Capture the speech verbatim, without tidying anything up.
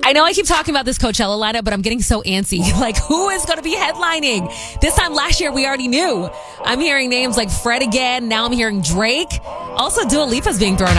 I know I keep talking about this Coachella lineup, but I'm getting so antsy. Like, who is going to be headlining? This time last year, we already knew. I'm hearing names like Fred again. Now I'm hearing Drake. Also, Dua Lipa's being thrown